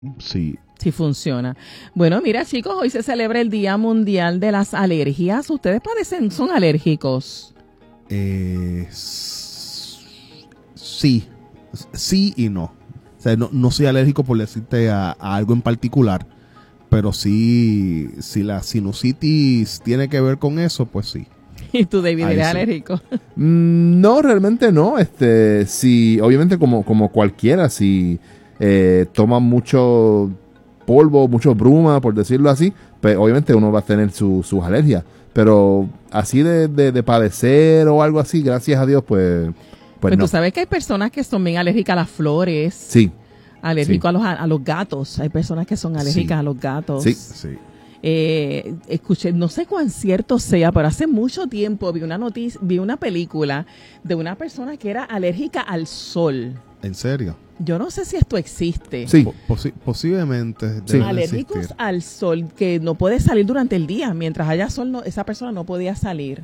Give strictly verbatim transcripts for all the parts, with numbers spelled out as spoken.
Sí. Sí funciona. Bueno, mira, chicos, hoy se celebra el Día Mundial de las Alergias. ¿Ustedes padecen, son alérgicos? Eh, sí. Sí y no. O sea, no, no soy alérgico por decirte a, a algo en particular, pero sí, si la sinusitis tiene que ver con eso, pues sí. ¿Y tú, David, Ahí eres sí. alérgico? Mm, no, realmente no. Este, si, obviamente como, como cualquiera, si eh, toma mucho polvo, mucho bruma, por decirlo así, pues obviamente uno va a tener su, sus alergias. Pero así de, de, de padecer o algo así, gracias a Dios, pues, pues, Pues no. tú sabes que hay personas que son bien alérgicas a las flores, Sí, alérgicos sí. a los a los gatos. Hay personas que son alérgicas Sí. a los gatos. Sí. Sí. Eh, escuché, no sé cuán cierto sea, pero hace mucho tiempo vi una noticia, vi una película de una persona que era alérgica al sol. ¿En serio? Yo no sé si esto existe. Sí. Po- posi- posiblemente. debe Sí. de Alérgicos existir. al sol, que no puede salir durante el día. Mientras haya sol, no, esa persona no podía salir.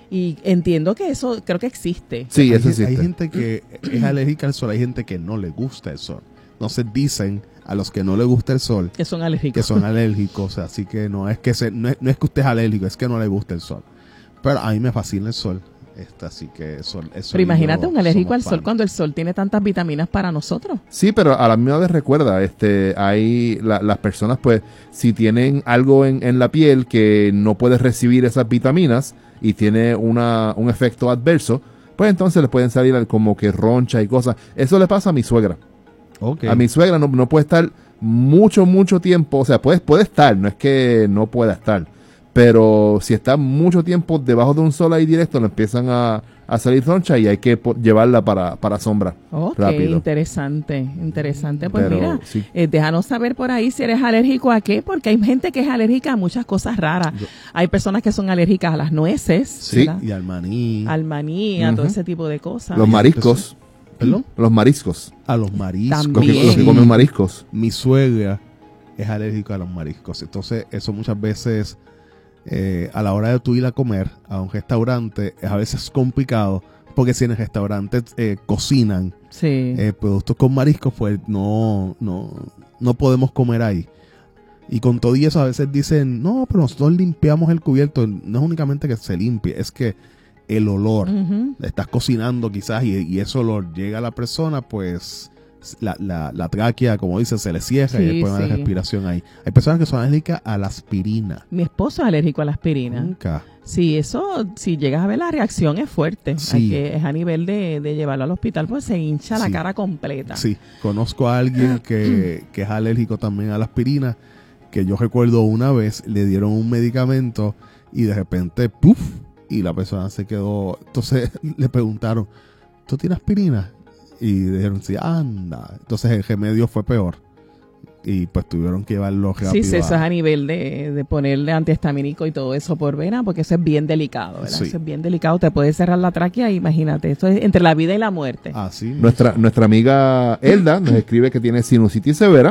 Y entiendo que eso creo que existe. Sí, hay, eso gen- existe. hay gente que es alérgica al sol, hay gente que no le gusta el sol. Entonces dicen a los que no le gusta el sol Que son alérgicos. que son alérgicos, así que no es que se, no, es, no es que usted es alérgico, es que no le gusta el sol. Pero a mí me fascina el sol, esta, así que sol, el sol Pero y imagínate yo un alérgico somos al sol fan. cuando el sol tiene tantas vitaminas para nosotros. Sí, pero a la misma vez recuerda, este, hay la- las personas, pues, si tienen algo en, en la piel que no puede recibir esas vitaminas y tiene una, un efecto adverso, pues entonces les pueden salir como que roncha y cosas. Eso le pasa a mi suegra. Ok. A mi suegra no, no puede estar mucho, mucho tiempo, o sea, puede, puede estar, no es que no pueda estar, pero si está mucho tiempo debajo de un sol ahí directo, le empiezan a, a salir roncha y hay que po- llevarla para, para sombra. Ok, rápido. interesante, interesante. Pues Pero, mira, sí. eh, déjanos saber por ahí si eres alérgico a qué, porque hay gente que es alérgica a muchas cosas raras. Yo- Hay personas que son alérgicas a las nueces, Sí. ¿verdad? Y al maní. al maní, a todo Ujú. ese tipo de cosas. Los mariscos, ¿Perdón? los mariscos, A los mariscos. los que, También. los que comen mariscos. Mi suegra es alérgica a los mariscos. Entonces, eso muchas veces, eh, a la hora de tú ir a comer a un restaurante, es a veces complicado, porque si en el restaurante eh, cocinan Sí. eh, productos con mariscos, pues no, no, no podemos comer ahí. Y con todo y eso a veces dicen, no, pero nosotros limpiamos el cubierto. No es únicamente que se limpie, es que el olor, Ujú. estás cocinando quizás y, y ese olor llega a la persona, pues la, la, la tráquea, como dice, se le cierra Sí, y hay problemas sí. de respiración ahí. Hay personas que son alérgicas a la aspirina. Mi esposo es alérgico a la aspirina. Nunca. Sí, eso, si llegas a ver la reacción es fuerte. Sí. Hay que, es a nivel de, de llevarlo al hospital, pues se hincha la Sí. cara completa. Sí, conozco a alguien que, que es alérgico también a la aspirina, que yo recuerdo una vez le dieron un medicamento y de repente, ¡puf! Y la persona se quedó. Entonces le preguntaron, ¿tú tienes aspirina? Y dijeron, sí, anda. Entonces el remedio fue peor. Y pues tuvieron que llevarlo rápido. Sí, sí, eso es a- a nivel de, de ponerle antihistamínico y todo eso por vena, porque eso es bien delicado, ¿verdad? Sí. Eso es bien delicado, te puede cerrar la tráquea, imagínate, eso es entre la vida y la muerte. Así mismo. Nuestra, nuestra amiga Elda nos escribe que tiene sinusitis severa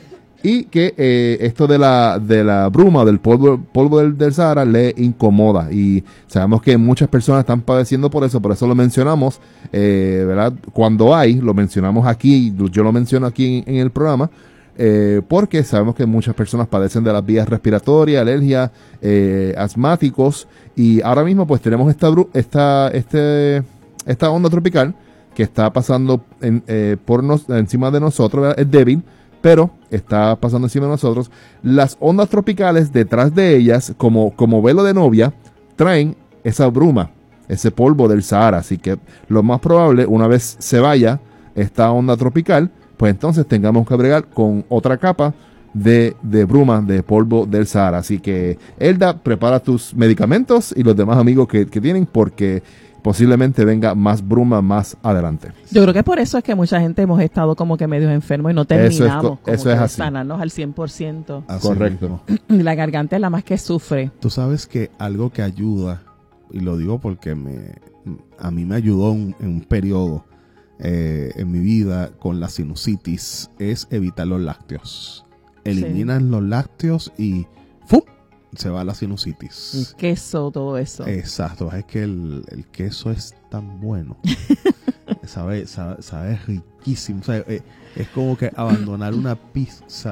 y que eh, esto de la, de la bruma, del polvo, polvo del, del Sahara le incomoda. Y sabemos que muchas personas están padeciendo por eso, por eso lo mencionamos, eh, ¿verdad? Cuando hay, lo mencionamos aquí, yo lo menciono aquí en, en el programa, eh, porque sabemos que muchas personas padecen de las vías respiratorias, alergias, eh, asmáticos, y ahora mismo pues tenemos esta, bru- esta, este, esta onda tropical que está pasando en, eh, por nos, encima de nosotros, ¿verdad? Es débil, pero está pasando encima de nosotros. Las ondas tropicales detrás de ellas, como, como velo de novia, traen esa bruma, ese polvo del Sahara. Así que lo más probable, una vez se vaya esta onda tropical, pues entonces tengamos que bregar con otra capa de, de bruma, de polvo del Sahara. Así que, Elda, prepara tus medicamentos y los demás amigos que, que tienen, porque posiblemente venga más bruma más adelante. Yo creo que por eso es que mucha gente hemos estado como que medio enfermos y no Eso es co- terminamos como eso que es de así. sanarnos al cien por ciento. Así Correcto. mismo. La garganta es la más que sufre. Tú sabes que algo que ayuda, y lo digo porque me, a mí me ayudó en, en un periodo eh, en mi vida con la sinusitis, es evitar los lácteos. Eliminan los lácteos y ¡fum! Se va la El sinusitis. queso, todo eso. Exacto, es que el, el queso es tan bueno. sabe, sabe, sabe riquísimo. O sea, eh, es como que abandonar una pizza